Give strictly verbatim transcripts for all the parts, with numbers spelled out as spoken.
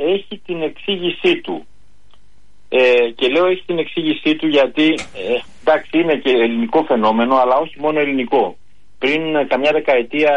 έχει την εξήγησή του. Ε, και λέω έχει την εξήγησή του γιατί ε, εντάξει είναι και ελληνικό φαινόμενο, αλλά όχι μόνο ελληνικό. Πριν καμιά δεκαετία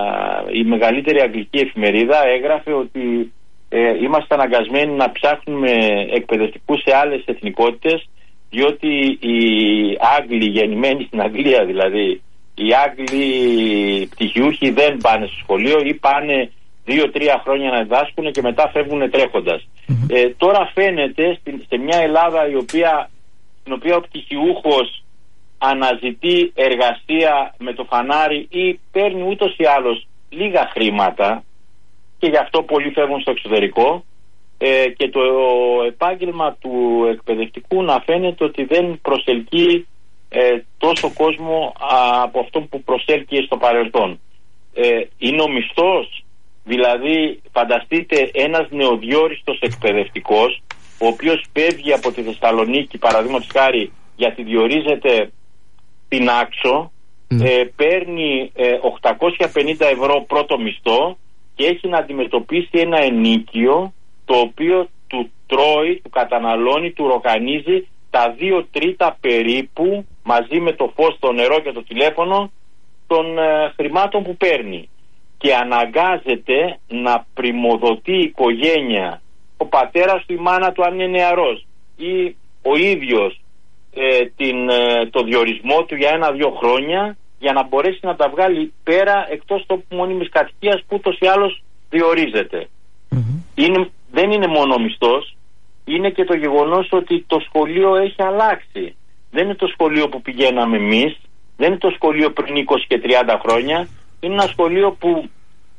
η μεγαλύτερη αγγλική εφημερίδα έγραφε ότι ε, είμαστε αναγκασμένοι να ψάχνουμε εκπαιδευτικούς σε άλλες εθνικότητες, διότι οι Άγγλοι γεννημένοι στην Αγγλία, δηλαδή οι Άγγλοι πτυχιούχοι δεν πάνε στο σχολείο ή πάνε δύο-τρία χρόνια να διδάσκουν και μετά φεύγουν τρέχοντας. Mm-hmm. Ε, τώρα φαίνεται σε μια Ελλάδα η οποία, στην οποία ο πτυχιούχος αναζητεί εργασία με το φανάρι ή παίρνει ούτως ή άλλως λίγα χρήματα και γι' αυτό πολλοί φεύγουν στο εξωτερικό, ε, και το επάγγελμα του εκπαιδευτικού να φαίνεται ότι δεν προσελκύει ε, τόσο κόσμο α, από αυτό που προσέλκυε στο παρελθόν. Ε, είναι ο μισθός, δηλαδή φανταστείτε ένας νεοδιόριστος εκπαιδευτικός ο οποίος φεύγει από τη Θεσσαλονίκη παραδείγματος χάρη γιατί διορίζεται στην Άξο, mm. ε, παίρνει ε, οκτακόσια πενήντα ευρώ πρώτο μισθό και έχει να αντιμετωπίσει ένα ενίκιο το οποίο του τρώει, του καταναλώνει, του ροκανίζει τα δύο τρίτα περίπου μαζί με το φως, το νερό και το τηλέφωνο των ε, χρημάτων που παίρνει, και αναγκάζεται να πριμοδοτεί η οικογένεια, ο πατέρας του, η μάνα του αν είναι νεαρός ή ο ίδιος ε, την, ε, το διορισμό του για ένα-δύο χρόνια για να μπορέσει να τα βγάλει πέρα εκτός τόπου μόνιμης κατοικίας που ούτως ή άλλως διορίζεται. Mm-hmm. Είναι, δεν είναι μόνο ο μισθός, είναι και το γεγονός ότι το σχολείο έχει αλλάξει. Δεν είναι το σχολείο που πηγαίναμε εμείς, δεν είναι το σχολείο πριν είκοσι και τριάντα χρόνια. Είναι ένα σχολείο που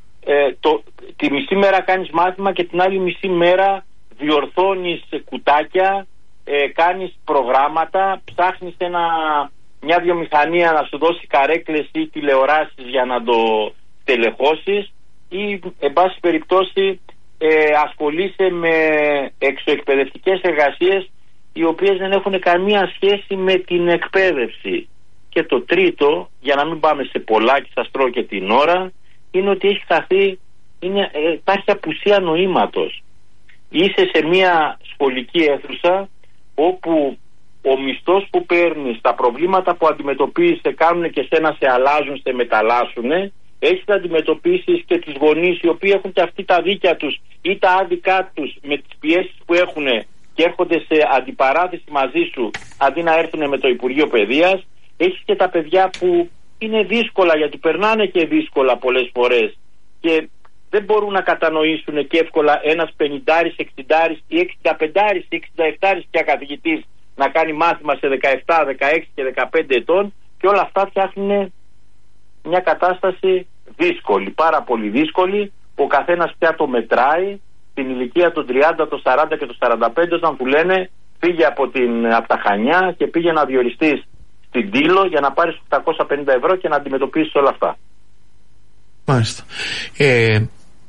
ε, το, τη μισή μέρα κάνεις μάθημα και την άλλη μισή μέρα διορθώνεις κουτάκια, ε, κάνεις προγράμματα, ψάχνεις ένα, μια βιομηχανία να σου δώσει καρέκλες ή τηλεοράσεις για να το τελεχώσεις ή εν πάση περιπτώσει ε, ασχολείσαι με εξωεκπαιδευτικές εργασίες οι οποίες δεν έχουν καμία σχέση με την εκπαίδευση. Και το τρίτο, για να μην πάμε σε πολλά και σας τρώω και την ώρα, είναι ότι έχει χαθεί, είναι, ε, υπάρχει απουσία νοήματος. Είσαι σε μια σχολική αίθουσα όπου ο μισθός που παίρνεις, τα προβλήματα που αντιμετωπίζεις σε κάνουν και σένα σε αλλάζουν, σε μεταλλάσσουν. Έχεις να αντιμετωπίσεις και τους γονείς οι οποίοι έχουν και αυτοί τα δίκια τους ή τα άδικα τους με τις πιέσεις που έχουν και έρχονται σε αντιπαράθεση μαζί σου αντί να έρθουν με το Υπουργείο Παιδείας. Έχεις και τα παιδιά που είναι δύσκολα γιατί περνάνε και δύσκολα πολλές φορές και δεν μπορούν να κατανοήσουν και εύκολα ένας πενηντάρης, εξηντάρης ή εξηνταπεντάρης ή εξηνταεπτάρης πια καθηγητής να κάνει μάθημα σε δεκαεπτά, δεκαέξι και δεκαπέντε ετών, και όλα αυτά φτιάχνουν μια κατάσταση δύσκολη, πάρα πολύ δύσκολη, που ο καθένας πια το μετράει στην ηλικία των τριάντα, των σαράντα και των σαράντα πέντε, όταν του λένε πήγε από, την, από τα Χανιά και πήγε να διοριστείς στην Τήλο για να πάρεις οκτακόσια πενήντα ευρώ και να αντιμετωπίσεις όλα αυτά. Μάλιστα. Ε,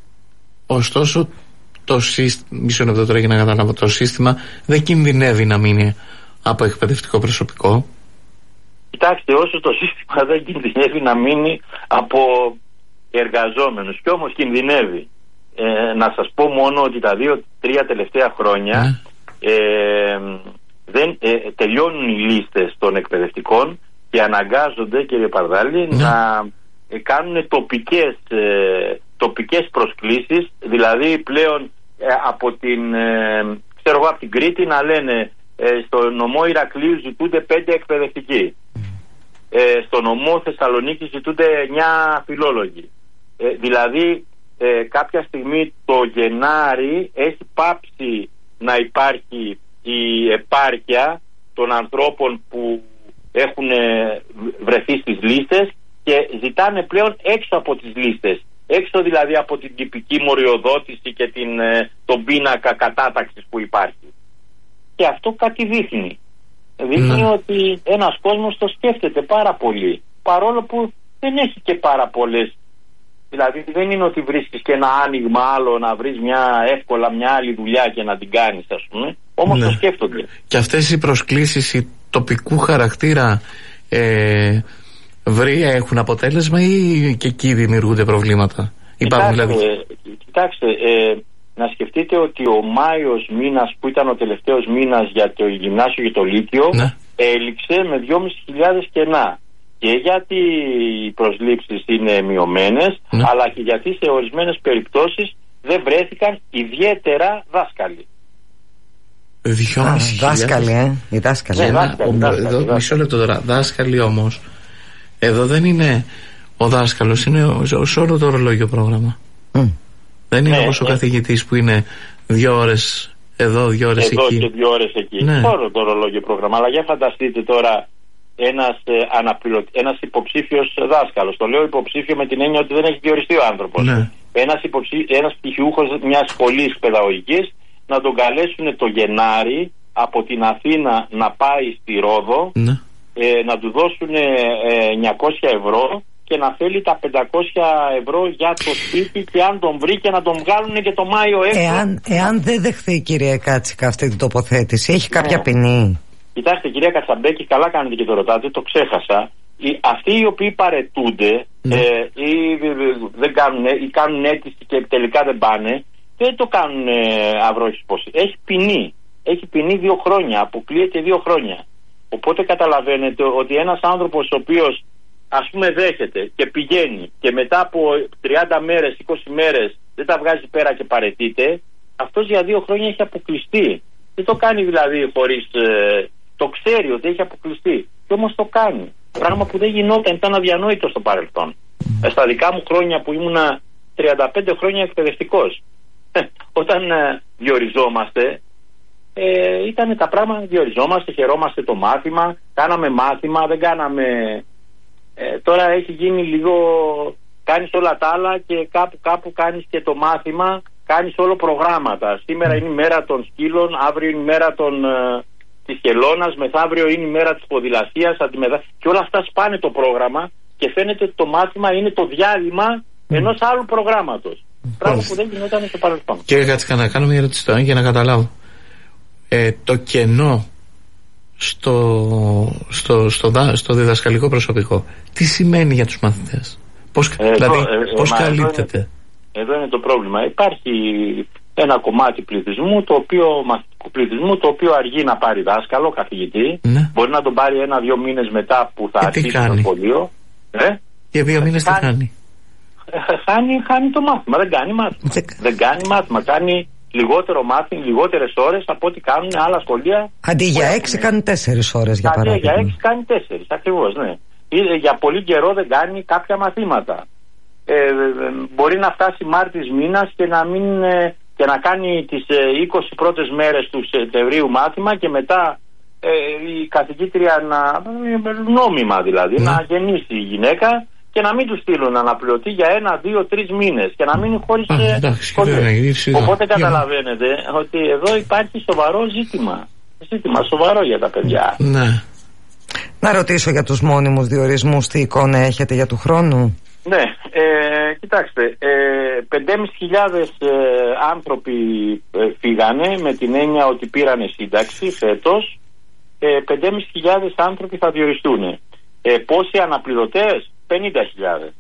ωστόσο, το σύστημα, μισό λεπτό τώρα για να καταλάβω, το σύστημα δεν κινδυνεύει να μείνει από εκπαιδευτικό προσωπικό. Κοιτάξτε, όσο το σύστημα δεν κινδυνεύει να μείνει από εργαζόμενους, και όμως κινδυνεύει. Ε, να σας πω μόνο ότι τα δύο-τρία τελευταία χρόνια ναι. ε, δεν, ε, τελειώνουν οι λίστες των εκπαιδευτικών και αναγκάζονται, κύριε Παρδάλη, ναι. να ε, κάνουν τοπικές, ε, τοπικές προσκλήσεις, δηλαδή πλέον ε, από την, ε, ξέρω εγώ, από την Κρήτη να λένε ε, στο νομό Ηρακλείου ζητούνται πέντε εκπαιδευτικοί, ε, στο νομό Θεσσαλονίκη ζητούνται εννιά φιλόλογοι. Ε, δηλαδή ε, κάποια στιγμή το Γενάρη έχει πάψει να υπάρχει η επάρκεια των ανθρώπων που έχουν βρεθεί στις λίστες και ζητάνε πλέον έξω από τις λίστες, έξω δηλαδή από την τυπική μοριοδότηση και την, τον πίνακα κατάταξης που υπάρχει. Και αυτό κάτι δείχνει. Δείχνει mm. ότι ένας κόσμος το σκέφτεται πάρα πολύ, παρόλο που δεν έχει και πάρα πολλές. Δηλαδή δεν είναι ότι βρίσκεις και ένα άνοιγμα άλλο να βρεις μια εύκολα μια άλλη δουλειά και να την κάνεις, ας πούμε. Όμως ναι. το σκέφτονται. Και αυτές οι προσκλήσεις οι τοπικού χαρακτήρα ε, βρει, έχουν αποτέλεσμα ή και εκεί δημιουργούνται προβλήματα? Υπάρχουν κοιτάξτε, δηλαδή... κοιτάξτε ε, να σκεφτείτε ότι ο Μάιος μήνας, που ήταν ο τελευταίος μήνας για το γυμνάσιο και το λύκειο, ναι, έληξε με δυόμισι χιλιάδες κενά. Και γιατί οι προσλήψεις είναι μειωμένες, ναι, αλλά και γιατί σε ορισμένες περιπτώσεις δεν βρέθηκαν ιδιαίτερα δάσκαλοι. Δυόμισι δάσκαλοι, ε, οι δάσκαλοι. Ναι, δάσκαλοι, ο, δάσκαλοι, εδώ, δάσκαλοι. Μισό λεπτό τώρα. Δάσκαλοι όμως, εδώ δεν είναι ο δάσκαλος, είναι σε όλο το ορολόγιο πρόγραμμα. Mm. Δεν είναι, ναι, όπως, ναι, ο καθηγητής που είναι δύο ώρες εδώ, δύο ώρες εδώ εκεί. Εδώ και δύο ώρες εκεί. Ναι. Όλο το ορολόγιο πρόγραμμα. Αλλά για φανταστείτε τώρα ένας, ε, αναπληρωτη... ένας υποψήφιος δάσκαλος. Το λέω υποψήφιο με την έννοια ότι δεν έχει διοριστεί ο άνθρωπος. Ναι. Ένας, υποψή... ένας πτυχιούχος μιας σχολής παιδαγωγικής να τον καλέσουν το Γενάρη από την Αθήνα να πάει στη Ρόδο, ναι, ε, να του δώσουν ε, εννιακόσια ευρώ και να θέλει τα πεντακόσια ευρώ για το σπίτι, και αν τον βρει και να τον βγάλουν και το Μάιο έξω. Εάν, εάν δεν δεχθεί, κυρία Κάτσικα, αυτή την τοποθέτηση, έχει κάποια, ναι, ποινή? Κοιτάξτε, κυρία Κατσαμπέκη, καλά κάνετε και το ρωτάτε, το ξέχασα. Οι, αυτοί οι οποίοι παρετούνται, ναι, ε, ή δεν κάνουν, ή κάνουν αίτηση και τελικά δεν πάνε, δεν το κάνουν ε, αυρόχης πώς. Έχει ποινή. Έχει ποινή δύο χρόνια. Αποκλείεται δύο χρόνια. Οπότε καταλαβαίνετε ότι ένας άνθρωπος ο οποίος, ας πούμε, δέχεται και πηγαίνει και μετά από τριάντα μέρες, είκοσι μέρες δεν τα βγάζει πέρα και παρετείται, αυτός για δύο χρόνια έχει αποκλειστεί. Δεν το κάνει δηλαδή χωρίς... Ε, το ξέρει ότι έχει αποκλειστεί. Και όμως το κάνει. Πράγμα που δεν γινόταν, ήταν αδιανόητο στο παρελθόν. Ε, στα δικά μου χρόνια που ήμουνα τριάντα πέντε χρόνια εκπαιδευτικός, όταν ε, διοριζόμαστε, ε, ήταν τα πράγματα, διοριζόμαστε, χαιρόμαστε το μάθημα, κάναμε μάθημα, δεν κάναμε... Ε, τώρα έχει γίνει λίγο, κάνεις όλα τα άλλα και κάπου κάπου κάνεις και το μάθημα, κάνεις όλο προγράμματα. Σήμερα είναι η μέρα των σκύλων, αύριο είναι η μέρα των, ε, της χελώνας, μεθαύριο είναι η μέρα της ποδηλασίας, αντιμετα... και όλα αυτά σπάνε το πρόγραμμα και φαίνεται ότι το μάθημα είναι το διάλειμμα ενός άλλου προγράμματος. Πράγμα που δεν γινόταν στο παρελθόν. Κύριε Κάτσικα, να κάνω μια ερώτηση τώρα για να καταλάβω. Ε, το κενό στο, στο, στο, στο, στο διδασκαλικό προσωπικό, τι σημαίνει για τους μαθητές? Πώς, ε, δηλαδή, ε, πώς ε, καλύπτεται? Εδώ είναι, εδώ είναι το πρόβλημα. Υπάρχει ένα κομμάτι πληθυσμού, το οποίο, μαθητικού πληθυσμού, το οποίο αργεί να πάρει δάσκαλο, καθηγητή. Ναι. Μπορεί να τον πάρει ένα-δύο μήνες μετά που θα αρχίσει το σχολείο. Ε? Για δύο μήνες τι κάνει? Χάνει, χάνει το μάθημα, δεν κάνει μάθημα. δεν κάνει μάθημα, κάνει λιγότερο μάθημα, λιγότερες ώρες από ό,τι κάνουν άλλα σχολεία. Αντί για έξι κάνει τέσσερις ώρες, για παράδειγμα. Αντί για έξι κάνει τέσσερις, ακριβώς, ναι. Για πολύ καιρό δεν κάνει κάποια μαθήματα. Ε, μπορεί να φτάσει Μάρτης μήνας και να, μην, και να κάνει τις είκοσι πρώτες μέρες του Σεπτεμβρίου μάθημα και μετά ε, η καθηγήτρια να, νόμιμα δηλαδή, ναι, να γεννήσει η γυναίκα και να μην του στείλουν αναπληρωτή για ένα, δύο, τρεις μήνες και να μείνει χωρίς σχολείο. Οπότε καταλαβαίνετε ότι εδώ υπάρχει σοβαρό ζήτημα. Ζήτημα σοβαρό για τα παιδιά. Ναι. Να ρωτήσω για τους μόνιμους διορισμούς, τι εικόνα έχετε για του χρόνου? Ναι, ε, κοιτάξτε, ε, πεντέμισι χιλιάδες ε, άνθρωποι ε, φύγανε με την έννοια ότι πήρανε σύνταξη φέτος. ε, πεντέμισι χιλιάδες άνθρωποι θα διοριστούν. Ε, πόσοι αναπληρωτές? πενήντα χιλιάδες.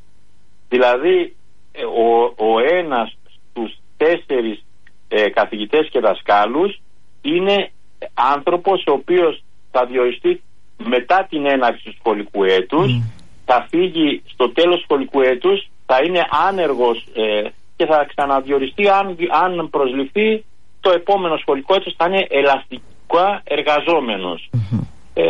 Δηλαδή ε, ο, ο ένας στους τέσσερις ε, καθηγητές και δασκάλους είναι άνθρωπος ο οποίος θα διοριστεί μετά την έναρξη του σχολικού έτους, mm. θα φύγει στο τέλος του σχολικού έτους, θα είναι άνεργος ε, και θα ξαναδιοριστεί αν, αν προσληφθεί το επόμενο σχολικό έτος, θα είναι ελαστικά εργαζόμενος. Mm-hmm. Ε,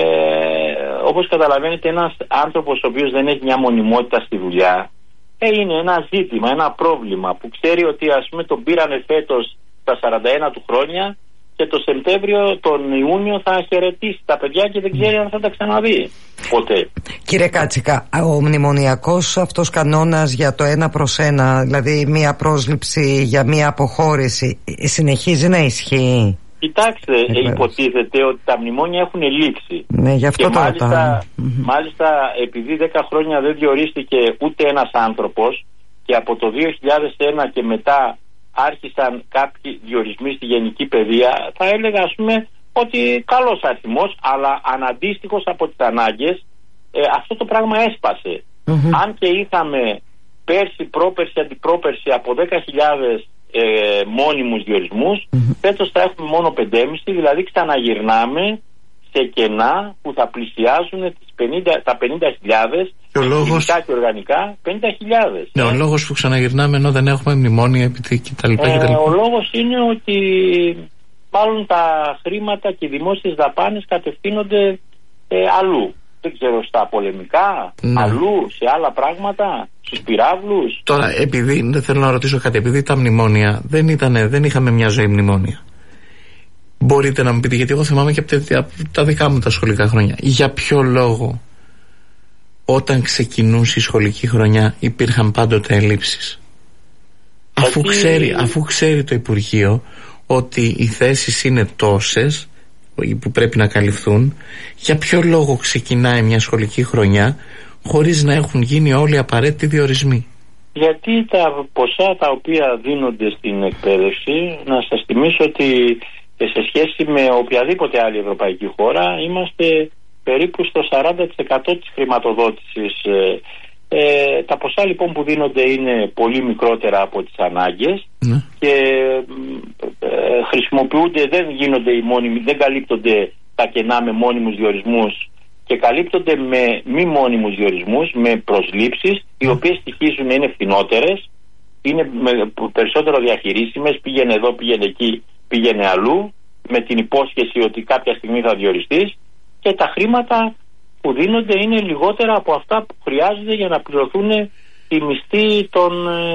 όπως καταλαβαίνετε, ένας άνθρωπος ο οποίος δεν έχει μια μονιμότητα στη δουλειά ε, είναι ένα ζήτημα, ένα πρόβλημα που ξέρει ότι ας πούμε τον πήρανε φέτος στα σαράντα ένα του χρόνια και το Σεπτέμβριο, τον Ιούνιο θα χαιρετήσει τα παιδιά και δεν ξέρει αν θα τα ξαναδεί ποτέ. Κύριε Κάτσικα, ο μνημονιακός αυτός κανόνας για το ένα προς ένα, δηλαδή μία πρόσληψη για μία αποχώρηση, συνεχίζει να ισχύει? Κοιτάξτε, ε, υποτίθεται ότι τα μνημόνια έχουν λήξει. Ναι, γι' αυτό και το μάλιστα, μάλιστα επειδή δέκα χρόνια δεν διορίστηκε ούτε ένας άνθρωπος και από το δύο χιλιάδες ένα και μετά άρχισαν κάποιοι διορισμοί στη γενική παιδεία, θα έλεγα ας πούμε ότι καλός αριθμός, αλλά αναντίστοιχος από τις ανάγκες, ε, αυτό το πράγμα έσπασε. Mm-hmm. Αν και είχαμε πέρσι, πρόπερσι, αντιπρόπερσι από δέκα χιλιάδες ε, μόνιμους διορισμούς, mm-hmm. φέτος θα έχουμε μόνο πέντε κόμμα πέντε, δηλαδή ξαναγυρνάμε σε κενά που θα πλησιάζουν τις πενήντα, τα πενήντα χιλιάδες και, λόγος... και οργανικά πενήντα χιλιάδες. Ναι, ο λόγος που ξαναγυρνάμε ενώ δεν έχουμε μνημόνια επειδή κτλ. Ε, ο λόγος είναι ότι μάλλον τα χρήματα και οι δημόσιες δαπάνες κατευθύνονται ε, αλλού. Δεν ξέρω, στα πολεμικά, ναι. αλλού, σε άλλα πράγματα, στους πυράβλους. Τώρα, επειδή, δεν θέλω να ρωτήσω κάτι, επειδή τα μνημόνια δεν, ήτανε, δεν είχαμε μια ζωή μνημόνια. Μπορείτε να μου πείτε, γιατί εγώ θυμάμαι και από τα, τα δικά μου τα σχολικά χρόνια, για ποιο λόγο όταν ξεκινούσε η σχολική χρονιά υπήρχαν πάντοτε ελλείψεις? Αφού, ξέρει, αφού ξέρει το Υπουργείο ότι οι θέσεις είναι τόσες που πρέπει να καλυφθούν, για ποιο λόγο ξεκινάει μια σχολική χρονιά χωρίς να έχουν γίνει όλοι οι απαραίτητοι διορισμοί? Γιατί τα ποσά τα οποία δίνονται στην εκπαίδευση, να σας θυμίσω ότι σε σχέση με οποιαδήποτε άλλη ευρωπαϊκή χώρα είμαστε περίπου στο σαράντα τοις εκατό της χρηματοδότησης. Ε, τα ποσά λοιπόν που δίνονται είναι πολύ μικρότερα από τις ανάγκες, ναι. και ε, χρησιμοποιούνται, δεν γίνονται οι μόνιμοι, δεν καλύπτονται τα κενά με μόνιμους διορισμούς και καλύπτονται με μη μόνιμους διορισμούς, με προσλήψεις, οι οποίες στοιχίζουν, είναι φθηνότερες, είναι με, περισσότερο διαχειρίσιμες, πήγαινε εδώ, πήγαινε εκεί, πήγαινε αλλού, με την υπόσχεση ότι κάποια στιγμή θα διοριστείς, και τα χρήματα που δίνονται είναι λιγότερα από αυτά που χρειάζονται για να πληρωθούν οι μισθοί των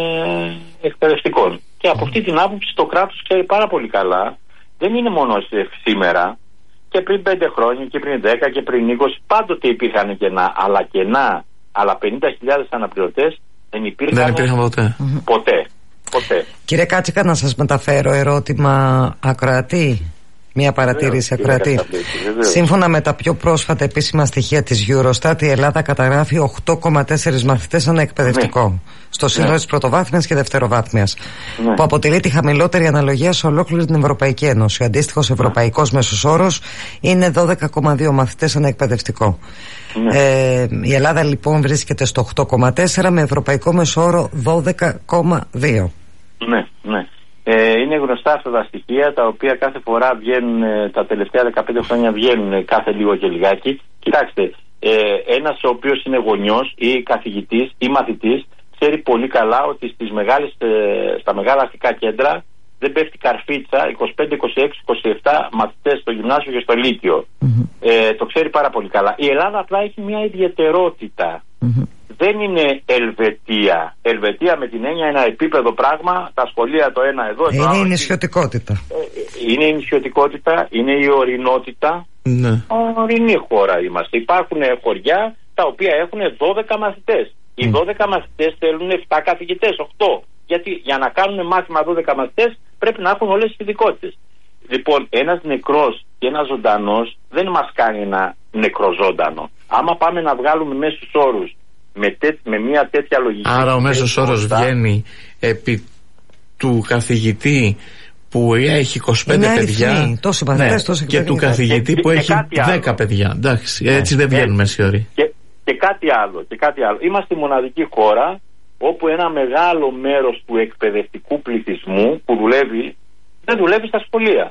ε, εκπαιδευτικών. Και από αυτή την άποψη το κράτος ξέρει πάρα πολύ καλά, δεν είναι μόνο σήμερα, και πριν πέντε χρόνια και πριν δέκα και πριν είκοσι πάντοτε υπήρχαν κενά, αλλά κενά, αλλά πενήντα χιλιάδες αναπληρωτές δεν υπήρχαν, δεν υπήρχαν ποτέ. ποτέ. ποτέ. Κύριε Κάτσικα, να σας μεταφέρω ερώτημα ακροατή. Μία παρατήρηση ακροατή. Σύμφωνα με τα πιο πρόσφατα επίσημα στοιχεία της Eurostat, η Ελλάδα καταγράφει οκτώ κόμμα τέσσερα μαθητές ανά εκπαιδευτικό, ναι. στο σύνολο ναι. της πρωτοβάθμιας και δευτεροβάθμιας, ναι. που αποτελεί τη χαμηλότερη αναλογία σε ολόκληρη την Ευρωπαϊκή Ένωση. Ο αντίστοιχος ευρωπαϊκός μέσος όρος είναι δώδεκα κόμμα δύο μαθητές ανά εκπαιδευτικό. Ναι. Ε, η Ελλάδα λοιπόν βρίσκεται στο οκτώ κόμμα τέσσερα με ευρωπαϊκό μέσο όρο δώδεκα κόμμα δύο. Ναι, ναι. Ε, είναι γνωστά αυτά τα στοιχεία, τα οποία κάθε φορά βγαίνουν, τα τελευταία δεκαπέντε χρόνια βγαίνουν κάθε λίγο και λιγάκι. Κοιτάξτε, ε, ένας ο οποίος είναι γονιός ή καθηγητής ή μαθητής ξέρει πολύ καλά ότι στις μεγάλες, ε, στα μεγάλα αστικά κέντρα δεν πέφτει καρφίτσα είκοσι πέντε, είκοσι έξι, είκοσι επτά μαθητές στο γυμνάσιο και στο λύκειο. Mm-hmm. Ε, το ξέρει πάρα πολύ καλά. Η Ελλάδα απλά έχει μια ιδιαιτερότητα. Mm-hmm. Δεν είναι Ελβετία. Ελβετία με την έννοια ένα επίπεδο πράγμα, τα σχολεία το ένα εδώ. Είναι το η νησιωτικότητα. Είναι η νησιωτικότητα, είναι η ορεινότητα. Ναι. Ορεινή χώρα είμαστε. Υπάρχουν χωριά τα οποία έχουν δώδεκα μαθητές. Mm. Οι δώδεκα μαθητές θέλουν επτά καθηγητές, οκτώ. Γιατί για να κάνουν μάθημα δώδεκα μαθητές πρέπει να έχουν όλες τις ειδικότητες. Λοιπόν, ένας νεκρός και ένας ζωντανός δεν μας κάνει ένα νεκροζώντανο. Άμα πάμε να βγάλουμε μέσους όρους με, τέ, με μια τέτοια λογική. Άρα ο μέσος όρος βγαίνει επί του καθηγητή που έχει είκοσι πέντε είναι παιδιά αριθμοί, τόσοι μαθητές, τόσοι και του καθηγητή και, που και έχει δέκα άλλο. Παιδιά. Εντάξει, έτσι ναι, δεν βγαίνουν μέσοι όροι. Και, και, κάτι άλλο, και κάτι άλλο. Είμαστε η μοναδική χώρα όπου ένα μεγάλο μέρος του εκπαιδευτικού πληθυσμού που δουλεύει δεν δουλεύει στα σχολεία.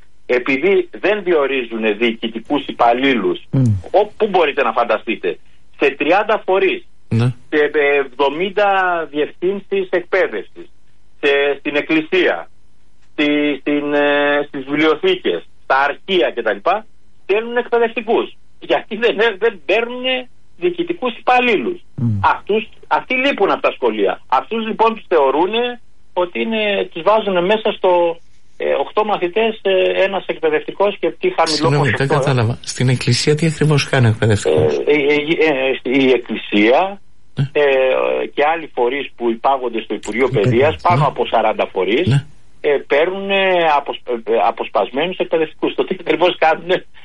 Επειδή δεν διορίζουν διοικητικούς υπαλλήλους, mm. όπου μπορείτε να φανταστείτε, σε τριάντα φορείς, ναι. σε εβδομήντα διευθύνσεις εκπαίδευσης, σε, στην εκκλησία, στη, στην, ε, στις βιβλιοθήκες, στα αρχεία κτλ. Στέλνουν εκπαιδευτικούς. Γιατί δεν, δεν παίρνουν διοικητικούς υπαλλήλους. Mm. Αυτούς, αυτοί λείπουν από τα σχολεία. Αυτούς λοιπόν τους θεωρούν ότι είναι, τους βάζουν μέσα στο οκτώ μαθητές, ένας εκπαιδευτικός και τι χαμηλό ποσοστό. Συγγνώμη, δεν κατάλαβα. Στην εκκλησία τι ακριβώς κάνει ο εκπαιδευτικός? Ε, ε, ε, ε, η εκκλησία ναι. ε, και άλλοι φορείς που υπάγονται στο Υπουργείο Παιδείας, πάνω ναι. από σαράντα φορείς, ναι. ε, παίρνουν αποσ, ε, αποσπασμένους εκπαιδευτικούς. Το τι ακριβώς κάνουν.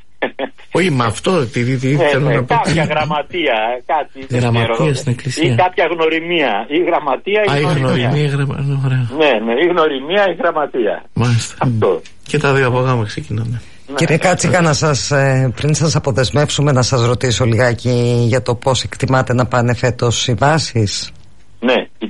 Όχι, με αυτό τι, τι, τι ε, θέλω ε, να πω. Κάποια γραμματεία, κάτι, γραμματεία στην εκκλησία. Ή κάποια γνωριμία. Ή γραμματεία ή Α, γνωριμία. γνωριμία. Γραμμα... Ναι, ναι, ή γνωριμία ή γραμματεία. Μάλιστα. Αυτό. Και τα δύο από γάμα ξεκινάμε. Ναι. Κύριε Κάτσικα, να σας, πριν σας αποδεσμεύσουμε, να σας ρωτήσω λιγάκι για το πώς εκτιμάτε να πάνε φέτος οι βάσεις. Ναι, κοιτάξτε.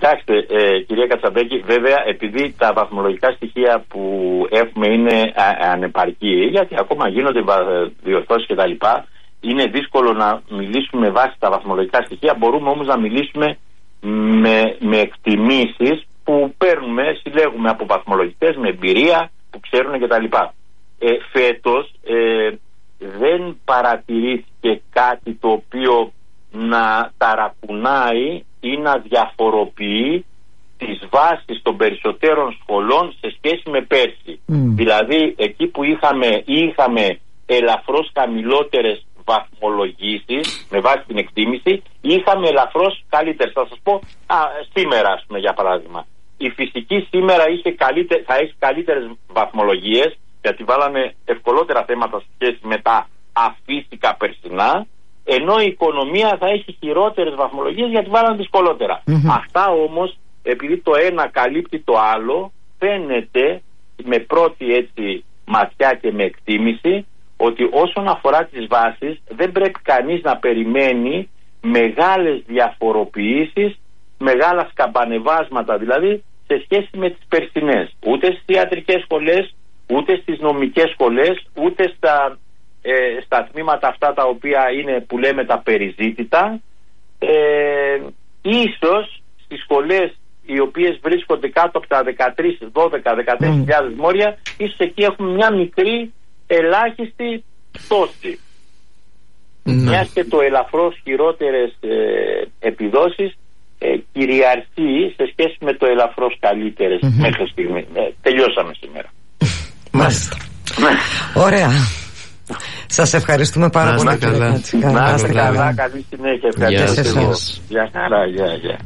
Κοιτάξτε, ε, κυρία Κατσαμπέκη, βέβαια επειδή τα βαθμολογικά στοιχεία που έχουμε είναι α, ανεπαρκή, γιατί ακόμα γίνονται διορθώσεις κτλ., είναι δύσκολο να μιλήσουμε με βάση τα βαθμολογικά στοιχεία. Μπορούμε όμως να μιλήσουμε με, με εκτιμήσεις που παίρνουμε, συλλέγουμε από βαθμολογητές με εμπειρία που ξέρουν κτλ. Ε, φέτος ε, δεν παρατηρήθηκε κάτι το οποίο να ταρακουνάει ή να διαφοροποιεί τις βάσεις των περισσότερων σχολών σε σχέση με πέρσι. Mm. Δηλαδή εκεί που είχαμε, είχαμε ελαφρώς χαμηλότερες βαθμολογήσεις με βάση την εκτίμηση, είχαμε ελαφρώς καλύτερες. Θα σας πω α, σήμερα, ας πούμε, για παράδειγμα, η φυσική σήμερα είχε καλύτε, θα έχει καλύτερες βαθμολογίες, γιατί βάλανε ευκολότερα θέματα σε σχέση με τα αφύσικα περσινά, ενώ η οικονομία θα έχει χειρότερες βαθμολογίες γιατί βάλανε δυσκολότερα. Mm-hmm. Αυτά όμως, επειδή το ένα καλύπτει το άλλο, φαίνεται με πρώτη έτσι ματιά και με εκτίμηση ότι όσον αφορά τις βάσεις δεν πρέπει κανείς να περιμένει μεγάλες διαφοροποιήσεις, μεγάλα σκαμπανεβάσματα δηλαδή σε σχέση με τις περσινές. Ούτε στις ιατρικές σχολές, ούτε στις νομικές σχολές, ούτε στα, ε, στα τμήματα αυτά τα οποία είναι που λέμε τα περιζήτητα. Ε, ίσως στις σχολές οι οποίες βρίσκονται κάτω από τα δεκατρείς, δώδεκα, δεκατέσσερις χιλιάδες mm. μόρια, ίσως εκεί έχουμε μια μικρή ελάχιστη πτώση. Mm. Μιας και το ελαφρώς χειρότερες ε, επιδόσεις ε, κυριαρχεί σε σχέση με το ελαφρώς καλύτερες mm-hmm. μέχρι στιγμή. Ε, τελειώσαμε σήμερα. Μάλιστα. Ωραία. Σας ευχαριστούμε πάρα πολύ. Να είστε καλά. Να είστε καλά. Καλή συνέχεια. Ευχαριστώ. Γεια χαρά. Γεια, γεια.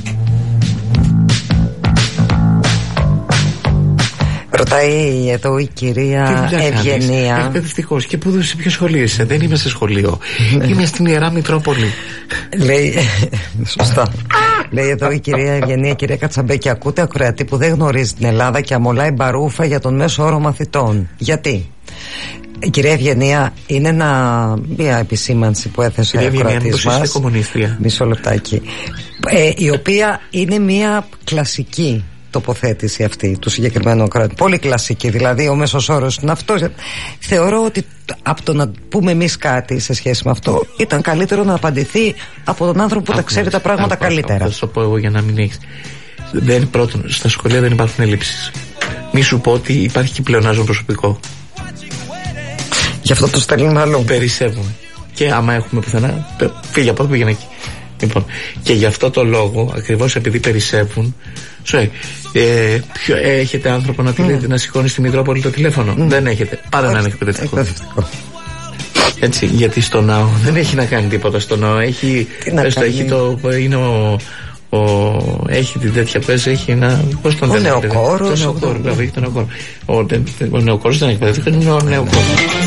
Ρωτάει εδώ η κυρία Ευγενία. Εκπαιδευτικός. Και πού, σε ποιο σχολείο είσαι? Δεν είμαι σε σχολείο. Είμαι στην Ιερά Μητρόπολη. Λέει. Σωστά. Λέει εδώ η κυρία Ευγενία, κυρία Κατσαμπέκη, ακούτε ακροατή που δεν γνωρίζει την Ελλάδα και αμολάει μπαρούφα για τον μέσο όρο μαθητών. Γιατί? Η κυρία Ευγενία, είναι ένα, μια επισήμανση που έθεσε ο ακροατής μας. Μισό λεπτάκι. Ε, η οποία είναι μια κλασική τοποθέτηση αυτή του συγκεκριμένου ακροατή. Πολύ κλασική, δηλαδή ο μέσος όρος είναι αυτό. Θεωρώ ότι από το να πούμε εμείς κάτι σε σχέση με αυτό ήταν καλύτερο να απαντηθεί από τον άνθρωπο που τα ξέρει τα πράγματα α, καλύτερα. Θα σου το πω εγώ για να μην έχεις. Δεν, πρώτον, στα σχολεία δεν υπάρχουν ελλείψεις. Μη σου πω ότι υπάρχει και πλεονάζον προσωπικό. Γι' αυτό το στέλνουμε αλλού. Περισσεύουμε. Και άμα έχουμε πουθενά, φύγε από εδώ, πήγαινε εκεί. Λοιπόν, και γι' αυτό το λόγο, ακριβώς επειδή περισσεύουν, σου ε, ε, ποιο, ε, έχετε άνθρωπο να, τηλε, mm. να σηκώνει στη Μητρόπολη το τηλέφωνο? Mm. Δεν έχετε. Πάρε να είναι εκπαιδευτικό. Έτσι, γιατί στο ΝΑΟ δεν έχει να κάνει τίποτα. Στο ΝΑΟ έχει, πες, έχει το, είναι ο, ο, έχει την τέτοια πες, έχει ένα, πώς τον λένε, ο νεοκόρος. Ο νεοκόρος, βέβαια, έχει τον νεοκόρο. Ο, ο νεοκόρος δεν έχει εκπαιδευτικό, είναι ο νεοκόρος.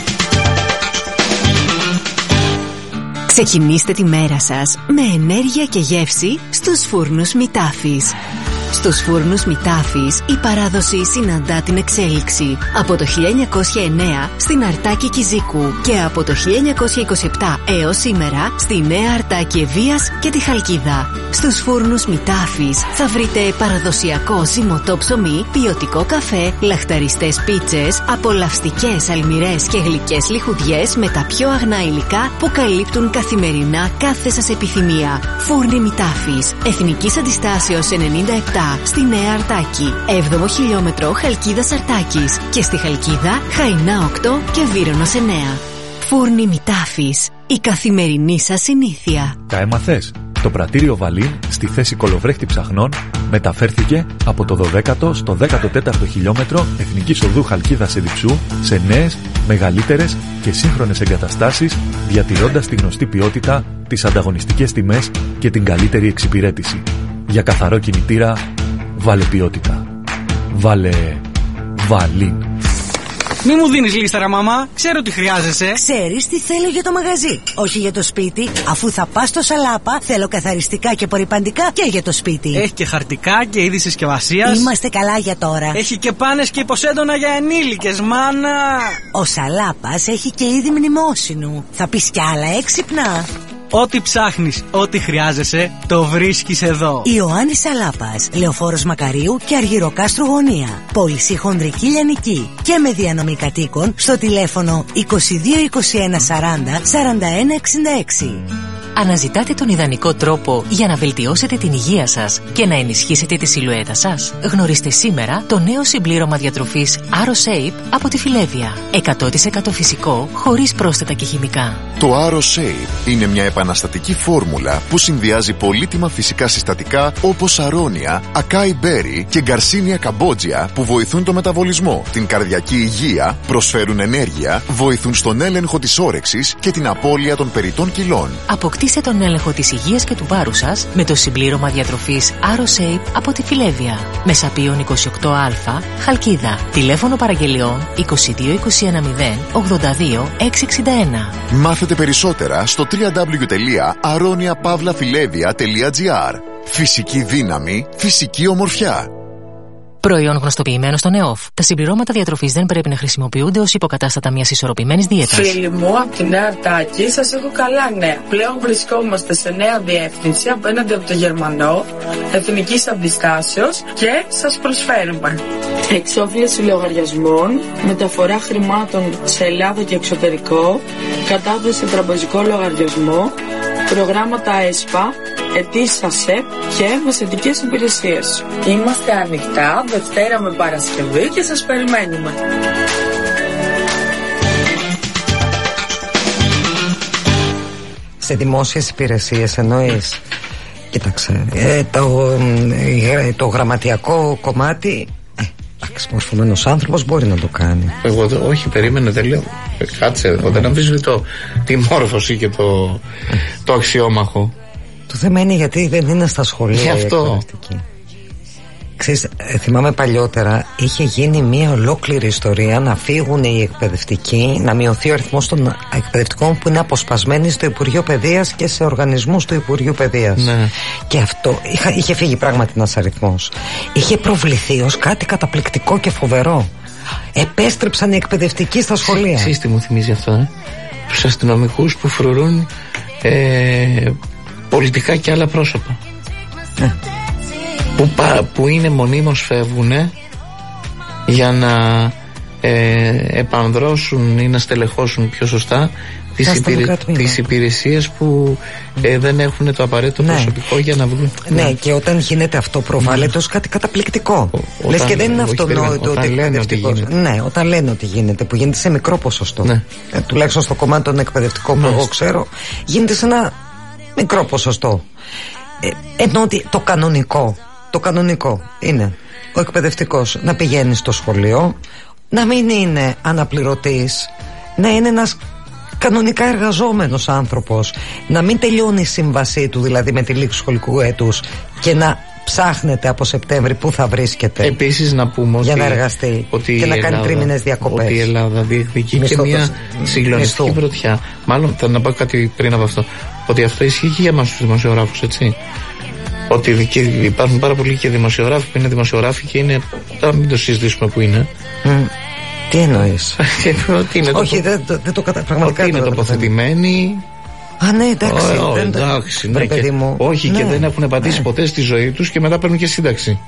Ξεκινήστε τη μέρα σας με ενέργεια και γεύση στους φούρνους Μητάφης. Στους φούρνους Μητάφης η παράδοση συναντά την εξέλιξη. Από το χίλια εννιακόσια εννέα στην Αρτάκη Κιζίκου και από το χίλια εννιακόσια είκοσι επτά έως σήμερα στη Νέα Αρτάκη Ευβίας και τη Χαλκίδα. Στους φούρνους Μητάφης θα βρείτε παραδοσιακό ζυμωτό ψωμί, ποιοτικό καφέ, λαχταριστές πίτσες, απολαυστικές αλμυρές και γλυκές λιχουδιές με τα πιο αγνά υλικά που καλύπτουν καθημερινά κάθε σας επιθυμία. Φούρνοι Μητάφης, Εθνικής Αντιστάσεως ενενήντα επτά στη Νέα Αρτάκη, έβδομο χιλιόμετρο Χαλκίδας Αρτάκης και στη Χαλκίδα Χαϊνά οκτώ και Βύρονος εννέα. Φούρνοι Μητάφης, η καθημερινή σας συνήθεια. Τα έμαθες? Το πρατήριο Βαλίν στη θέση κολοβρέχτη ψαχνών μεταφέρθηκε από το δωδέκατο στο δέκατο τέταρτο χιλιόμετρο Εθνικής Οδού Χαλκίδας Εδιψού σε νέες, μεγαλύτερες και σύγχρονες εγκαταστάσεις, διατηρώντας τη γνωστή ποιότητα, τις ανταγωνιστικές τιμές και την καλύτερη εξυπηρέτηση. Για καθαρό κινητήρα, βάλε ποιότητα. Βάλε Βαλίν. Μη μου δίνεις λίστα, ρε μαμά. Ξέρω τι χρειάζεσαι. Ξέρεις τι θέλω για το μαγαζί, όχι για το σπίτι. Αφού θα πας στο Σαλάπα, θέλω καθαριστικά και απορρυπαντικά και για το σπίτι. Έχει και χαρτικά και είδη συσκευασίας. Είμαστε καλά για τώρα. Έχει και πάνες και υποσέντονα για ενήλικες, μάνα. Ο Σαλάπας έχει και είδη μνημόσυνου. Θα πεις κι άλλα έξυπνα. Ό,τι ψάχνεις, ό,τι χρειάζεσαι, το βρίσκεις εδώ. Ιωάννης Σαλάπας, Λεωφόρος Μακαρίου και Αργυροκάστρου Γωνία. Πώληση χονδρική λιανική και με διανομή κατοίκων στο τηλέφωνο είκοσι δύο είκοσι ένα σαράντα σαράντα ένα εξήντα έξι. Αναζητάτε τον ιδανικό τρόπο για να βελτιώσετε την υγεία σας και να ενισχύσετε τη σιλουέτα σας? Γνωρίστε σήμερα το νέο συμπλήρωμα διατροφής AroShape από τη Φιλέβια. εκατό τοις εκατό φυσικό, χωρίς πρόσθετα και χημικά. Το AroShape είναι μια επαναστατική φόρμουλα που συνδυάζει πολύτιμα φυσικά συστατικά όπως αρώνια, ακάι μπέρι και γκαρσίνια καμπότζια που βοηθούν το μεταβολισμό, την καρδιακή υγεία, προσφέρουν ενέργεια, βοηθούν στον έλεγχο της όρεξης και την απώλεια των περιττών κιλών. Αποκτήστε τον έλεγχο της υγείας και του βάρους σας με το συμπλήρωμα διατροφής AroShape από τη Φιλέβια. Μεσαπίων είκοσι οκτώ α, Χαλκίδα. Τηλέφωνο παραγγελιών είκοσι δύο είκοσι ένα μηδέν ογδόντα δύο εξακόσια εξήντα ένα. Μάθετε περισσότερα στο double-u double-u double-u τελεία aronia pavla filevia τελεία gr. Φυσική δύναμη, φυσική ομορφιά. Προϊόν γνωστοποιημένο στον ΕΟΦ. Τα συμπληρώματα διατροφής δεν πρέπει να χρησιμοποιούνται ως υποκατάστατα μιας ισορροπημένης δίαιτας. Φίλοι μου, από τη Νέα Αρτάκη σας έχω καλά νέα. Πλέον βρισκόμαστε σε νέα διεύθυνση απέναντι από το Γερμανό, εθνικής αντιστάσεως και σας προσφέρουμε εξόφληση λογαριασμών, μεταφορά χρημάτων σε Ελλάδα και εξωτερικό, κατάθεση σε τραπεζικό λογαριασμό, προγράμματα ΕΣΠΑ, αιτήσεις ΑΣΕΠ και μεσαιτικές υπηρεσίες. Είμαστε ανοιχτά Δευτέρα με Παρασκευή και σας περιμένουμε. Σε δημόσιες υπηρεσίες εννοείς? Κοίταξε, ε, το, ε, το γραμματιακό κομμάτι, ε, εντάξει, μορφωμένος άνθρωπος μπορεί να το κάνει. Εγώ δε, όχι, περίμενε, δεν λέω. Ε, κάτσε, εγώ δεν αμφισβητώ τη μόρφωση και το, το αξιόμαχο. Το θέμα είναι γιατί δεν είναι στα σχολεία. Γι' αυτό. Ξέρεις, θυμάμαι παλιότερα είχε γίνει μια ολόκληρη ιστορία να φύγουν οι εκπαιδευτικοί, να μειωθεί ο αριθμός των εκπαιδευτικών που είναι αποσπασμένοι στο Υπουργείο Παιδείας και σε οργανισμούς του Υπουργείου Παιδείας. Ναι. Και αυτό είχε, είχε φύγει πράγματι ένας αριθμός. Είχε προβληθεί ως κάτι καταπληκτικό και φοβερό. Επέστρεψαν οι εκπαιδευτικοί στα σχολεία. Ξέρεις τι μου θυμίζει αυτό, ε? Τους αστυνομικούς που φρουρούν ε, πολιτικά και άλλα πρόσωπα. Ναι. Που, που είναι μονίμως φεύγουνε για να ε, επανδρώσουν ή να στελεχώσουν πιο σωστά τις, υπηρε... τις υπηρεσίες που ε, δεν έχουν το απαραίτητο ναι. προσωπικό για να βρουν. Ναι, ναι, και όταν γίνεται αυτό προβάλλεται ως κάτι καταπληκτικό. Ο, Λες και δεν είναι αυτονόητο ότι εκπαιδευτικός. Ναι, όταν λένε ότι γίνεται, που γίνεται σε μικρό ποσοστό. Ναι. Ε, τουλάχιστον στο κομμάτι των εκπαιδευτικών που εγώ ξέρω, γίνεται σε ένα μικρό ποσοστό. Ε, ενώ ότι το κανονικό Το κανονικό είναι ο εκπαιδευτικός να πηγαίνει στο σχολείο, να μην είναι αναπληρωτής, να είναι ένας κανονικά εργαζόμενος άνθρωπος, να μην τελειώνει η σύμβασή του δηλαδή με τη λήξη σχολικού έτους και να ψάχνεται από Σεπτέμβρη που θα βρίσκεται. Επίσης να πούμε για ότι, να εργαστεί ότι και να Ελλάδα, κάνει τρίμηνες διακοπές. Ότι η Ελλάδα διεκδικεί και μια συγκλονιστική πρωτιά. Μάλλον θα να πω κάτι πριν από αυτό, ότι αυτό ισχύει και για εμάς τους δημοσιογράφους, έτσι. Ότι και υπάρχουν πάρα πολλοί και δημοσιογράφοι που είναι δημοσιογράφοι και είναι. Τώρα μην το συζητήσουμε που είναι. Mm. Τι εννοείς? Όχι, δεν το, δεν το κατα... πραγματικά. Ότι είναι τοποθετημένοι. Α, ναι, εντάξει. Oh, δεν, εντάξει ναι, και, μου. όχι, ναι, και δεν έχουν πατήσει ναι. ποτέ στη ζωή τους και μετά παίρνουν και σύνταξη.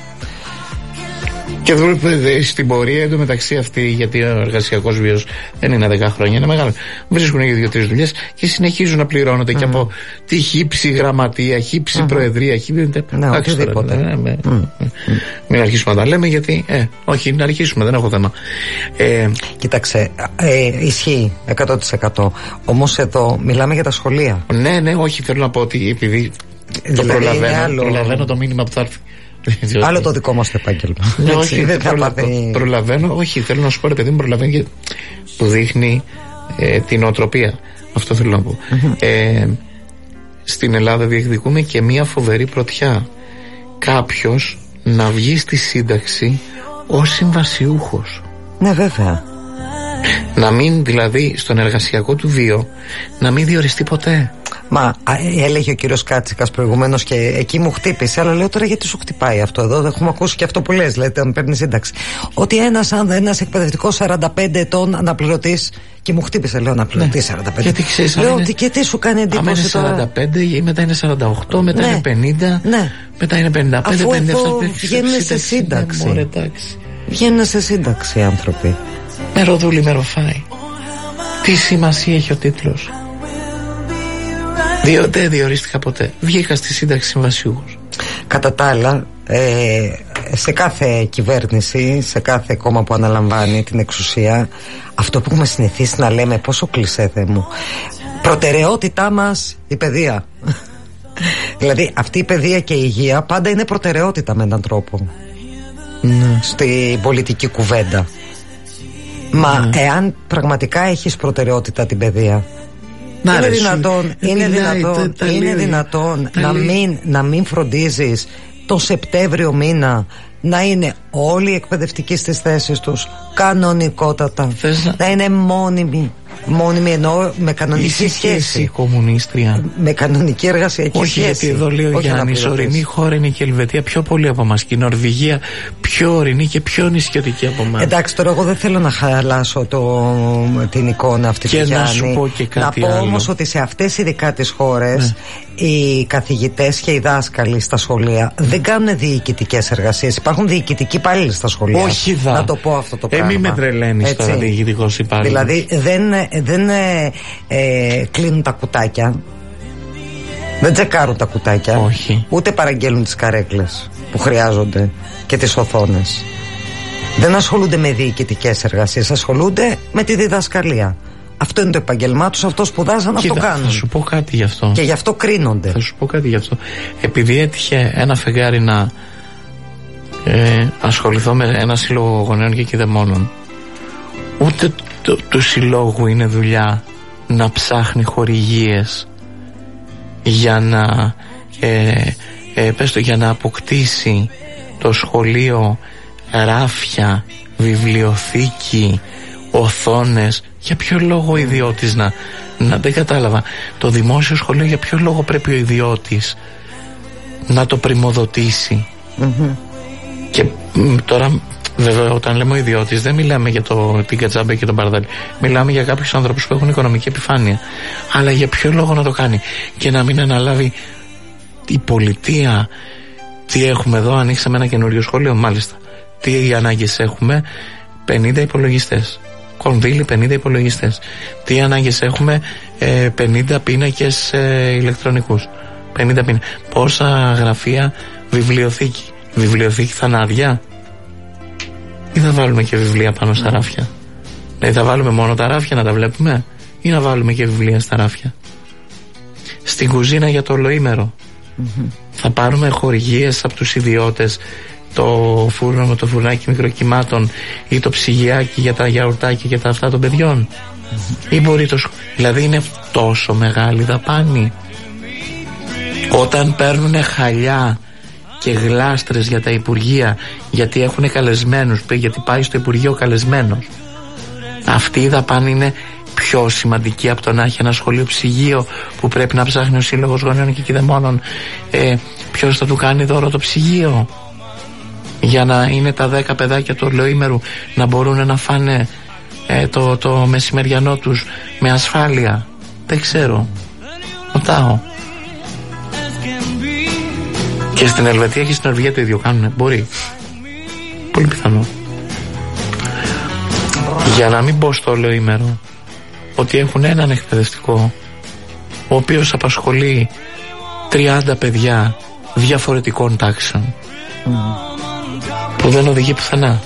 Και στην πορεία εντωμεταξύ αυτή, γιατί ο εργασιακός βίος δεν είναι δέκα χρόνια, είναι μεγάλο. Βρίσκουν για δύο-τρεις δουλειές και συνεχίζουν να πληρώνονται mm. και από τη χύψη γραμματεία, χύψη mm. προεδρία, χύψη. Ναι, οτιδήποτε. Ναι, ναι, mm. Μην αρχίσουμε να τα λέμε, γιατί. Ε, όχι, να αρχίσουμε, δεν έχω θέμα. Ε, Κοίταξε, ε, ισχύει εκατό τοις εκατό. Όμως εδώ μιλάμε για τα σχολεία. Ναι, ναι, όχι, θέλω να πω ότι επειδή δηλαδή το προλαβαίνω, προλαβαίνω το μήνυμα που θα έρθει. Άλλο το δικό μας το επάγγελμα. Ναι, όχι, δεν θα προλα... πάθει... προλαβαίνω, όχι, θέλω να σου πω, ρε παιδί μου, προλαβαίνω και που δείχνει ε, την οτροπία. Αυτό θέλω να πω. ε, στην Ελλάδα διεκδικούμε και μια φοβερή πρωτιά. Κάποιος να βγει στη σύνταξη ως συμβασιούχος. Ναι, βέβαια. Να μην, δηλαδή, στον εργασιακό του βίο, να μην διοριστεί ποτέ. Μα έλεγε ο κύριος Κάτσικας προηγουμένως και εκεί μου χτύπησε, αλλά λέω τώρα γιατί σου χτυπάει αυτό εδώ, έχουμε ακούσει και αυτό που λες, λέτε, αν παίρνει σύνταξη. Ότι ένας, ένας εκπαιδευτικός σαράντα πέντε ετών αναπληρωτής, και μου χτύπησε, λέω αναπληρωτής, ναι. σαράντα πέντε. Γιατί ξέρεις, λέω, είναι, και τι σου κάνει εντύπωση είναι τώρα. σαράντα πέντε, μετά είναι σαράντα οκτώ, μετά ναι. είναι πενήντα, ναι. μετά είναι πενήντα πέντε, αφού πενήντα επτά, βγαίνουν σε σύνταξη. Μωρέ, βγαίνουν σε σύνταξη οι άνθρωποι. Μεροδούλη, μεροφάει. Τι σημασία έχει ο τίτλος? Διό, δεν διορίστηκα ποτέ. Βγήκα στη σύνταξη συμβασιούχος. Κατά τα άλλα, ε, σε κάθε κυβέρνηση, σε κάθε κόμμα που αναλαμβάνει την εξουσία, αυτό που έχουμε συνηθίσει να λέμε, πόσο κλεισέ Θεέ μου, προτεραιότητά μας η παιδεία. Δηλαδή αυτή η παιδεία και η υγεία πάντα είναι προτεραιότητα με έναν τρόπο, ναι. στην πολιτική κουβέντα. Μα ναι. εάν πραγματικά έχεις προτεραιότητα την παιδεία, να είναι, δυνατόν, είναι δυνατόν, τα, τα είναι λέει, δυνατόν να μην, να μην φροντίζεις το Σεπτέμβριο μήνα να είναι όλοι οι εκπαιδευτικοί στις θέσεις τους κανονικότατα, να... να είναι μόνιμοι, μόνιμοι εννοώ με κανονική σχέση. Είσαι κομμουνίστρια. Με κανονική εργασιακή όχι, σχέση. Όχι, γιατί εδώ λέει ο Γιάννης, η ορεινή χώρα είναι και η Ελβετία πιο πολύ από εμάς, και η Νορβηγία πιο ορεινή και πιο νησιωτική από εμάς. Εντάξει, τώρα εγώ δεν θέλω να χαλάσω το, την εικόνα αυτή του Γιάννη. Να σου πω και κάτι να πω άλλο. όμως ότι σε αυτές ειδικά τις χώρες, ναι. οι καθηγητές και οι δάσκαλοι στα σχολεία mm. δεν κάνουν διοικητικές εργασίες. Υπάρχουν διοικητικοί υπάλληλοι στα σχολεία. Όχι δα. Να το πω αυτό το πράγμα. Ε, μη με τρελαίνεις τώρα διοικητικός υπάλληλος. Δηλαδή δεν, δεν ε, ε, κλείνουν τα κουτάκια, δεν τσεκάρουν τα κουτάκια. Όχι. Ούτε παραγγέλνουν τις καρέκλες που χρειάζονται και τις οθόνες. Δεν ασχολούνται με διοικητικές εργασίες, ασχολούνται με τη διδασκαλία. Αυτό είναι το επαγγελμά τους, αυτό σπουδάζαν, αυτό κάνουν. Θα σου πω κάτι γι' αυτό. Και γι' αυτό κρίνονται. Θα σου πω κάτι γι' αυτό. Επειδή έτυχε ένα φεγγάρι να ε, ασχοληθώ με ένα σύλλογο γονέων και κηδεμόνων, ούτε του, του συλλόγου είναι δουλειά να ψάχνει χορηγίες για να ε, ε, πες το, για να αποκτήσει το σχολείο ράφια, βιβλιοθήκη, οθόνες. Για ποιο λόγο ο ιδιώτης να, να δεν κατάλαβα, το δημόσιο σχολείο για ποιο λόγο πρέπει ο ιδιώτης να το πρημοδοτήσει? Mm-hmm. Και μ, τώρα βέβαια όταν λέμε ο ιδιώτης δεν μιλάμε για το, την Κατσάμπε και τον Παραδάλη, μιλάμε για κάποιους ανθρώπους που έχουν οικονομική επιφάνεια. Αλλά για ποιο λόγο να το κάνει και να μην αναλάβει η πολιτεία? Τι έχουμε εδώ? Ανοίξαμε ένα καινούριο σχολείο, μάλιστα. Τι ανάγκες έχουμε? πενήντα υπολογιστές. Κονδύλι, πενήντα υπολογιστές. Τι ανάγκες έχουμε? ε, πενήντα πίνακες ε, ηλεκτρονικούς. πενήντα πίνακες. Πόσα γραφεία? Βιβλιοθήκη. Βιβλιοθήκη θα είναι άδεια? Ή θα βάλουμε και βιβλία πάνω στα ράφια? Δηλαδή θα βάλουμε μόνο τα ράφια να τα βλέπουμε, ή να βάλουμε και βιβλία στα ράφια? Στην κουζίνα για το ολοήμερο mm-hmm. θα πάρουμε χορηγίες από τους ιδιώτες, το φούρνο με το φουρνάκι μικροκυμάτων ή το ψυγιάκι για τα γιαουρτάκια και τα αυτά των παιδιών? Mm-hmm. Ή μπορεί το σχολείο? Δηλαδή είναι τόσο μεγάλη δαπάνη. Όταν παίρνουν χαλιά και γλάστρες για τα υπουργεία γιατί έχουν καλεσμένους, γιατί πάει στο υπουργείο καλεσμένος, αυτή η δαπάνη είναι πιο σημαντική από το να έχει ένα σχολείο ψυγείο που πρέπει να ψάχνει ο Σύλλογος Γονέων και Κηδεμόνων ε, ποιος θα του κάνει δώρο το ψυγείο, για να είναι τα δέκα παιδάκια του ολοήμερου να μπορούν να φάνε ε, το, το μεσημεριανό τους με ασφάλεια? Δεν ξέρω, ρωτάω. Και στην Ελβετία και στην Νορβηγία το ίδιο κάνουνε? Μπορεί. Πολύ πιθανό. Για να μην πω στο ολοήμερο ότι έχουν έναν εκπαιδευτικό ο οποίος απασχολεί τριάντα παιδιά διαφορετικών τάξεων mm. που δεν οδηγεί πουθενά.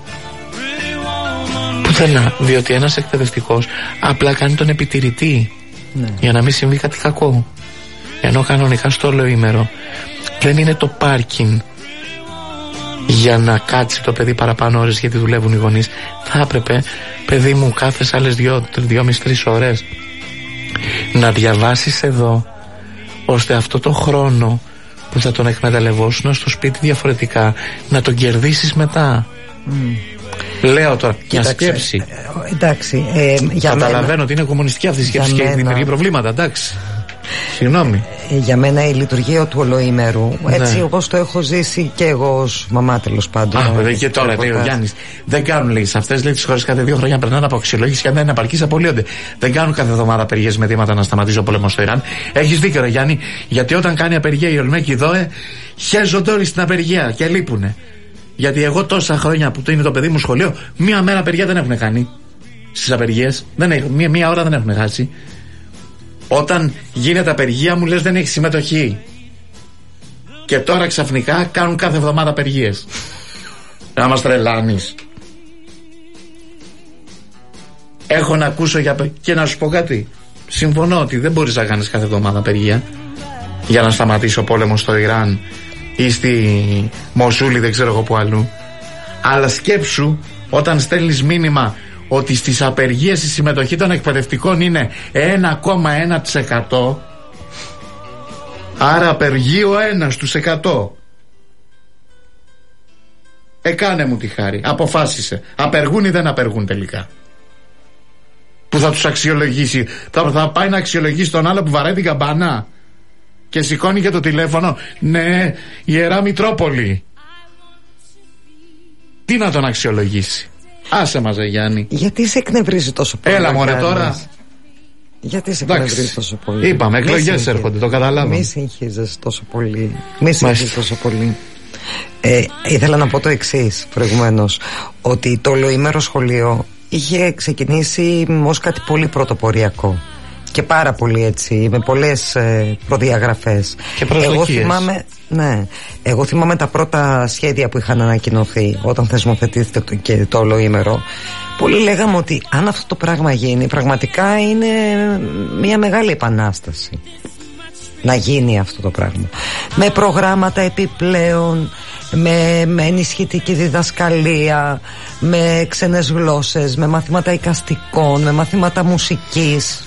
Πουθενά. Διότι ένας εκπαιδευτικός απλά κάνει τον επιτηρητή mm. για να μην συμβεί κάτι κακό. Ενώ κανονικά στο ολοήμερο δεν είναι το πάρκινγκ για να κάτσει το παιδί παραπάνω ώρες γιατί δουλεύουν οι γονείς. Θα έπρεπε, παιδί μου, κάθε άλλες δυο, δυόμισι τρεις ώρες να διαβάσεις εδώ, ώστε αυτό το χρόνο που θα τον εκμεταλλευόσουν στο σπίτι διαφορετικά να τον κερδίσεις μετά. Mm. Λέω τώρα, μια σκέψη. Ε, εντάξει, ε, για καταλαβαίνω μένα, ότι είναι κομμουνιστική αυτή η σκέψη και δημιουργεί προβλήματα, εντάξει. Συγγνώμη. Ε, για μένα η λειτουργία του ολοήμερου, έτσι ναι. όπως το έχω ζήσει και εγώ ως μαμά, τέλος πάντων. Α, βέβαια, και τώρα λέει ο Γιάννης, δεν κάνουν, λέει, σε αυτές τις χώρες κάθε δύο χρόνια περνάνε από αξιολόγηση και αν δεν είναι επαρκείς απολύονται. Δεν κάνουν κάθε εβδομάδα απεργίες με αιτήματα να σταματήσει ο πόλεμος στο Ιράν. Έχεις δίκιο, ρε Γιάννη, γιατί όταν κάνει απεργία η Ολμέκη ΔΟΕ, χέζονται όλοι στην απεργία και λείπουνε. Γιατί εγώ τόσα χρόνια που είναι το παιδί μου σχολείο, μία μέρα απεργία δεν έχουν κάνει. Στις απεργίες, μία, μία ώρα δεν έχουν χάσει. Όταν γίνεται απεργία μου λες δεν έχει συμμετοχή. Και τώρα ξαφνικά κάνουν κάθε εβδομάδα απεργίες. Να μας τρελάνεις. Έχω να ακούσω για... και να σου πω κάτι. Συμφωνώ ότι δεν μπορείς να κάνεις κάθε εβδομάδα απεργία για να σταματήσει ο πόλεμος στο Ιράν ή στη Μοσούλη, δεν ξέρω εγώ που αλλού. Αλλά σκέψου όταν στέλνεις μήνυμα ότι στις απεργίες η συμμετοχή των εκπαιδευτικών είναι ένα κόμμα ένα τοις εκατό, άρα απεργεί ο ένας στους εκατό. Εκάνε μου τη χάρη, αποφάσισε. Απεργούν ή δεν απεργούν τελικά? Που θα τους αξιολογήσει? Θα, θα πάει να αξιολογήσει τον άλλο που βαράει την καμπάνα και σηκώνει και το τηλέφωνο. Ναι, Ιερά Μητρόπολη. Τι να τον αξιολογήσει? Άσε μας, Γιάννη. Γιατί σε εκνευρίζει τόσο πολύ? Έλα μωρέ τώρα. Γιατί σε εκνευρίζει τόσο πολύ? Είπαμε, εκλογές έρχονται, το καταλάβω. Μη συγχύζεσαι τόσο πολύ. Μη συγχύζεσαι τόσο πολύ. Ε, ήθελα να πω το εξής προηγουμένως, ότι το ολοήμερο σχολείο είχε ξεκινήσει ως κάτι πολύ πρωτοποριακό και πάρα πολύ έτσι, με πολλές ε, προδιαγραφές. Και προσδοκίες. Εγώ θυμάμαι, ναι, εγώ θυμάμαι τα πρώτα σχέδια που είχαν ανακοινωθεί όταν θεσμοθετήθηκε και το ολοήμερο. Πολλοί λέγαμε ότι αν αυτό το πράγμα γίνει, πραγματικά είναι μια μεγάλη επανάσταση να γίνει αυτό το πράγμα, με προγράμματα επιπλέον, με, με ενισχυτική διδασκαλία, με ξένες γλώσσες, με μαθήματα εικαστικών, με μαθήματα μουσικής.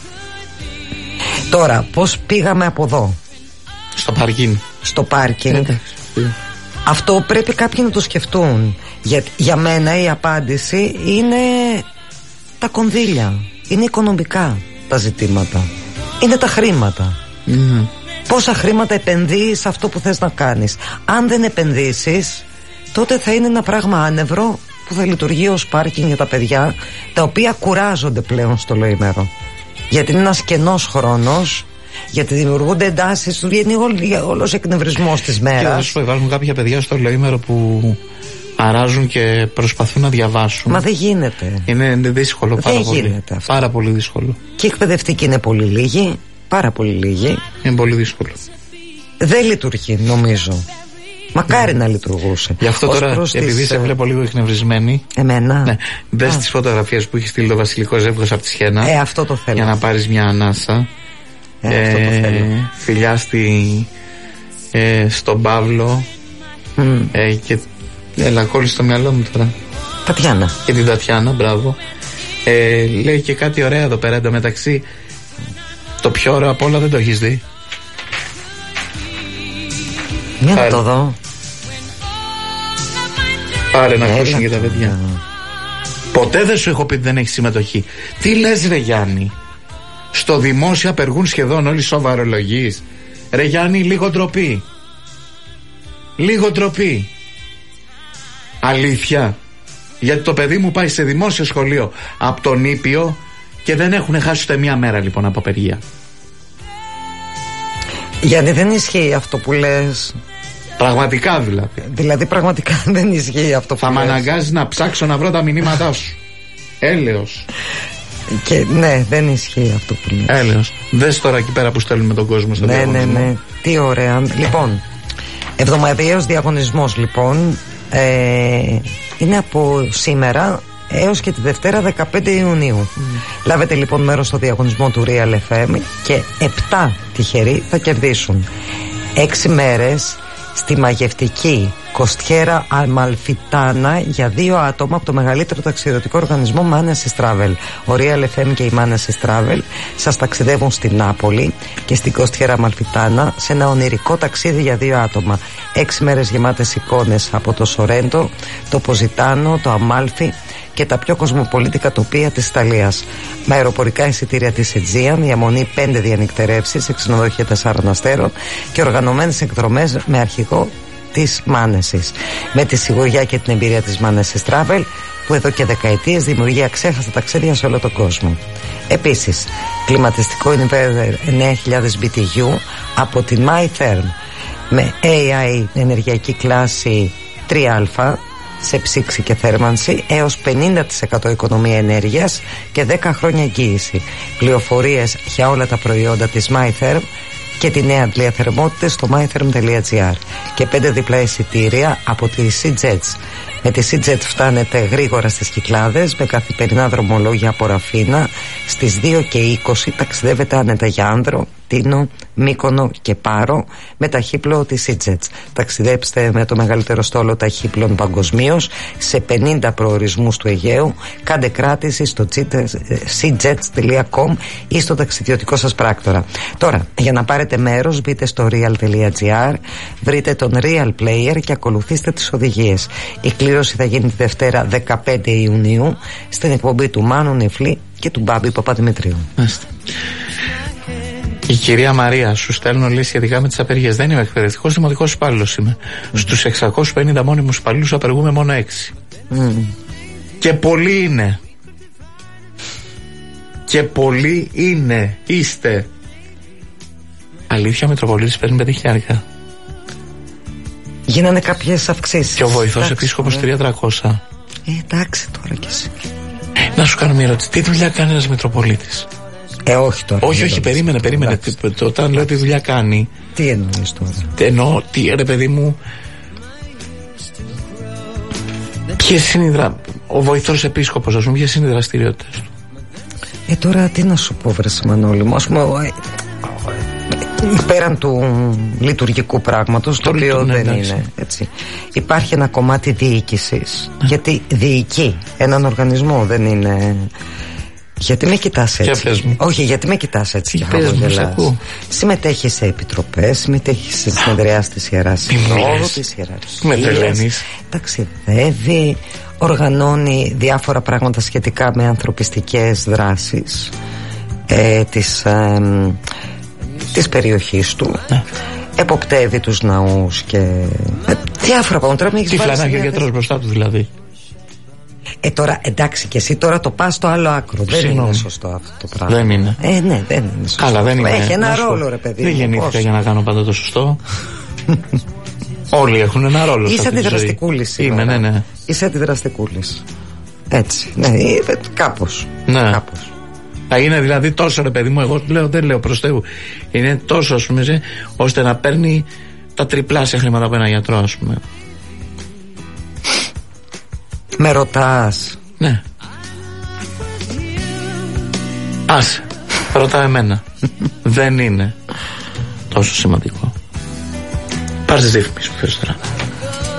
Τώρα, πώς πήγαμε από εδώ? Στο πάρκινγκ. Στο πάρκινγκ. Αυτό πρέπει κάποιοι να το σκεφτούν. Για, για μένα η απάντηση είναι τα κονδύλια. Είναι οικονομικά τα ζητήματα. Είναι τα χρήματα. Mm. Πόσα χρήματα επενδύεις σε αυτό που θες να κάνεις? Αν δεν επενδύσεις, τότε θα είναι ένα πράγμα άνευρο που θα λειτουργεί ως πάρκινγκ για τα παιδιά, τα οποία κουράζονται πλέον στο ολοήμερο. Γιατί είναι ένας κενός χρόνος, γιατί δημιουργούνται εντάσεις, του βγαίνει όλος ο εκνευρισμός της μέρας. Και θα σου πω, υπάρχουν κάποια παιδιά στο ολοήμερο που αράζουν και προσπαθούν να διαβάσουν. Μα δεν γίνεται. Είναι δύσκολο, πάρα δεν πολύ. Γίνεται αυτό. Πάρα πολύ δύσκολο. Και οι εκπαιδευτικοί είναι πολύ λίγοι, πάρα πολύ λίγοι. Είναι πολύ δύσκολο. Δεν λειτουργεί, νομίζω. Μακάρι mm. να λειτουργούσε. Γι' αυτό τώρα, επειδή τις... σε βλέπω λίγο εκνευρισμένη. Εμένα. Ναι, δες τις φωτογραφίες που έχει στείλει το βασιλικό ζεύγος από τη Σχένα. Ε, αυτό το θέλω. Για να πάρεις μια ανάσα. Ε, ε, αυτό το θέλω. Φιλιά στη, ε, στον Παύλο. Mm. Ε, και έλα, κόλλησε στο μυαλό μου τώρα. Τατιάνα. Και την Τατιάνα, μπράβο. Ε, λέει και κάτι ωραία εδώ πέρα εντωμεταξύ. Το πιο ωραίο απ' όλα δεν το έχεις δει? Για να το δω. Πάρε να ακούσουν και τα παιδιά. Ποτέ δεν σου έχω πει ότι δεν έχει συμμετοχή. Τι λες ρε Γιάννη? Στο δημόσιο απεργούν σχεδόν όλοι σοβαρολογείς. Ρε Γιάννη, λίγο ντροπή. Λίγο ντροπή. Αλήθεια. Γιατί το παιδί μου πάει σε δημόσιο σχολείο από τον Ήπιο και δεν έχουν χάσει ούτε μία μέρα λοιπόν από απεργία. Γιατί δεν ισχύει αυτό που λες. Πραγματικά δηλαδή. Δηλαδή πραγματικά δεν ισχύει αυτό που θα λες. Θα με αναγκάζει να ψάξω να βρω τα μηνύματά σου. Έλεος. Και ναι, δεν ισχύει αυτό που λες. Έλεος. Δες τώρα εκεί πέρα που στέλνουμε τον κόσμο στο ναι, διαγωνισμό. Ναι, ναι, τι ωραία. Λοιπόν, εβδομαδιαίος διαγωνισμός λοιπόν, ε, είναι από σήμερα έως και τη Δευτέρα δεκαπέντε Ιουνίου. Mm. Λάβετε λοιπόν μέρος στο διαγωνισμό του Real εφ εμ και επτά τυχεροί θα κερδίσουν έξι μέρες στη μαγευτική Κοστιέρα Αμαλφιτάνα για δύο άτομα από το μεγαλύτερο ταξιδιωτικό οργανισμό Manesis Travel. Ο Real εφ εμ και η Manesis Travel σας ταξιδεύουν στην Νάπολη και στην Κοστιέρα Αμαλφιτάνα σε ένα ονειρικό ταξίδι για δύο άτομα. Έξι μέρες γεμάτες εικόνες από το Σορέντο, το Ποζιτάνο, το Αμάλφι και τα πιο κοσμοπολίτικα τοπία της Ιταλίας. Με αεροπορικά εισιτήρια της Aegean, διαμονή πέντε διανυκτερεύσεις σε ξενοδοχεία τεσσάρων αστέρων και οργανωμένες εκδρομές με αρχηγό της Μάνεσης. Με τη σιγουριά και την εμπειρία της Μάνεσης Travel, που εδώ και δεκαετίες δημιουργεί αξέχαστα ταξίδια σε όλο τον κόσμο. Επίσης, κλιματιστικό inverter εννέα χιλιάδες μπι τι γιου από την MyTherm με έι άι ενεργειακή κλάση τρία α σε ψήξη και θέρμανση έως πενήντα τοις εκατό οικονομία ενέργειας και δέκα χρόνια εγγύηση. Πληροφορίες για όλα τα προϊόντα της MyTherm και τη νέα αντλία θερμότητες στο mytherm τελεία gr και πέντε διπλά εισιτήρια από τη SeaJets. Με τη SeaJet φτάνετε γρήγορα στις Κυκλάδες με καθημερινά δρομολόγια από Ραφίνα. Στις δύο και είκοσι ταξιδεύετε άνετα για Άνδρο, Τίνο, Μύκονο και Πάρο με ταχύπλο της SeaJets. Ταξιδέψτε με το μεγαλύτερο στόλο ταχύπλων παγκοσμίως σε πενήντα προορισμούς του Αιγαίου. Κάντε κράτηση στο seajets τελεία com ή στο ταξιδιωτικό σας πράκτορα. Τώρα, για να πάρετε μέρος, μπείτε στο real τελεία gr, βρείτε τον Real Player και ακολουθήστε τις οδηγίες. Η κλήρωση θα γίνει τη Δευτέρα δεκαπέντε Ιουνίου στην εκπομπή του Μάνου Νιφλή και του Μπάμπη Παπαδημητρίου. Μάλιστα. Η κυρία Μαρία, σου στέλνω λύση σχετικά με τις απεργίες. Δεν είμαι εκπαιδευτικός, δημοτικός υπάλληλος είμαι. Mm. Στους εξακόσιους πενήντα μόνιμους υπαλλήλους απεργούμε μόνο έξι. Mm. Και πολλοί είναι. Και πολλοί είναι. Είστε. Αλήθεια, ο Μητροπολίτης παίρνει πέντε χιλιάρικα. Γίνανε κάποιες αυξήσεις. Και ο βοηθός επίσκοπος τρία χιλιάδες τριακόσια. Ε, εντάξει τώρα κι εσύ. Να σου κάνω μια ερώτηση. Τι δουλειά κάνει ένας Μητροπολίτης? Ε, όχι τώρα. Όχι, όχι, περίμενε, περίμενε. Όταν λέω τι δουλειά κάνει. Τι εννοείς τώρα? Εννοώ, τι, ρε παιδί μου. Ποιες είναι οι δρα... Ο βοηθός επίσκοπος, ας πούμε, ποιες είναι οι δραστηριότητες του? Ε, τώρα τι να σου πω, βρε Μανώλη μου. Ας πούμε, πέραν του λειτουργικού πράγματος, το οποίο ναι, δεν εντάξει. είναι έτσι. Υπάρχει ένα κομμάτι διοίκησης. Ναι. Γιατί διοικεί έναν οργανισμό, δεν είναι. Γιατί με κοιτάς έτσι? Όχι, γιατί με κοιτάς έτσι και χαμογελάς? Συμμετέχει σε επιτροπές, συμμετέχει σε συνεδριάσεις της Ιεράς Συνόδου, της Ιεραρχίας, ταξιδεύει, οργανώνει διάφορα πράγματα σχετικά με ανθρωπιστικές δράσεις ε, της, ε, της περιοχής του. Ναι. Εποπτεύει τους ναούς και ε, διάφορα πράγματα. Τι φλανάκι ο γιατρός μπροστά του δηλαδή? Ε, τώρα εντάξει, και εσύ τώρα το πας στο άλλο άκρο. Δεν είναι σωστό αυτό το πράγμα. Δεν είναι. Ε, ναι, δεν είναι σωστό. Καλά, δεν είναι. Έχει ένα ρόλο, ρε παιδί. Δεν γεννήθηκα για να κάνω πάντα το σωστό. Όλοι έχουν ένα ρόλο. Είσαι αντιδραστικούλης. Είμαι, ναι, ναι. Είσαι αντιδραστικούλης. Έτσι. Ναι, κάπως. Ναι. Κάπως. Είναι δηλαδή τόσο, ρε παιδί μου, εγώ λέω, δεν λέω προς Θεού. Είναι τόσο, ας πούμε, ώστε να παίρνει τα τριπλάσια χρήματα από ένα γιατρό, ας πούμε. Με ρωτάς? Ναι. Άσε, ρωτά εμένα. Δεν είναι τόσο σημαντικό. Πάρε τις διαφημίσεις που φέρεις τώρα.